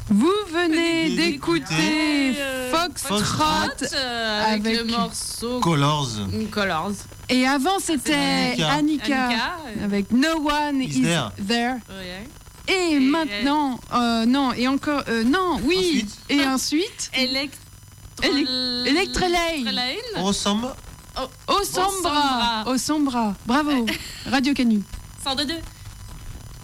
Vous venez d'écouter Foxtrot avec le morceau Colors. Et avant, c'était Annika avec No One Is There. Et maintenant, non, et encore, non, oui. Et ensuite Electrelane. Au Sombra. Bravo. Radio Canu. 102.